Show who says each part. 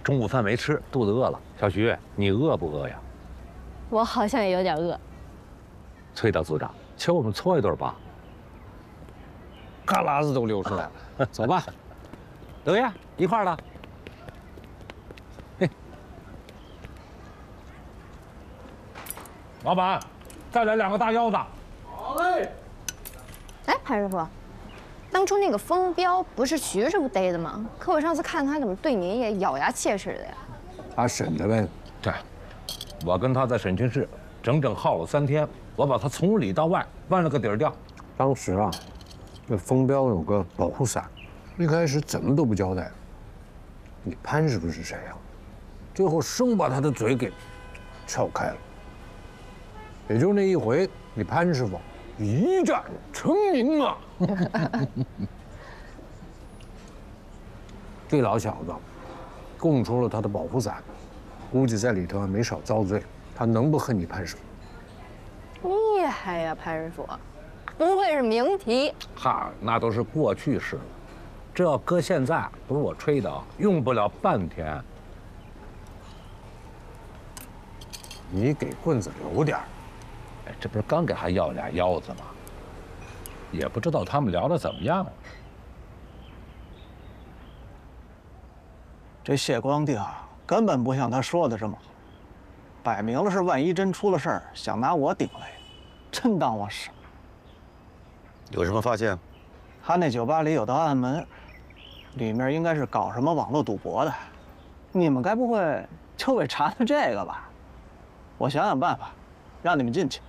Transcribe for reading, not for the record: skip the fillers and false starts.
Speaker 1: 中午饭没吃，肚子饿了。小徐，你饿不饿呀？
Speaker 2: 我好像也有点饿。
Speaker 1: 崔大组长，请我们搓一顿吧。
Speaker 3: 嘎喇子都流出来了。走吧，
Speaker 1: 德爷一块儿了。
Speaker 4: 老板，再来2个大腰子。
Speaker 3: 好嘞。
Speaker 2: 哎，潘师傅，当初那个风彪不是徐师傅逮的吗？可我上次看他怎么对您也咬牙切齿的呀？
Speaker 3: 他审的呗。
Speaker 1: 对，我跟他在审讯室整整耗了3天，我把他从里到外问了个底儿掉。
Speaker 3: 当时啊，这风彪有个保护伞，一开始怎么都不交代。你潘师傅是谁呀？最后生把他的嘴给撬开了。也就那一回，你潘师傅一战成名啊！这老小子供出了他的保护伞，估计在里头还没少遭罪。他能不恨你潘师傅？
Speaker 2: 厉害呀，潘师傅，不愧是名题。
Speaker 1: 哈，那都是过去式了，这要搁现在，不是我吹的啊，用不了半天。
Speaker 3: 你给棍子留点儿。
Speaker 1: 哎，这不是刚给他要俩腰子吗？也不知道他们聊得怎么样。
Speaker 5: 这谢光定根本不像他说的这么好，摆明了是万一真出了事儿，想拿我顶来，真当我傻。
Speaker 6: 有什么发现？
Speaker 5: 他那酒吧里有道暗门，里面应该是搞什么网络赌博的。你们该不会就为查他这个吧？我想想办法，让你们进去。